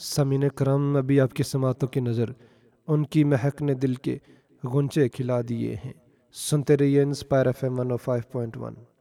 समीन करम, अभी आपकी समातों की नज़र उनकी महक ने दिल के गुंचे खिला दिए हैं। सुनते रहिए इंस्पायर FM 105.1।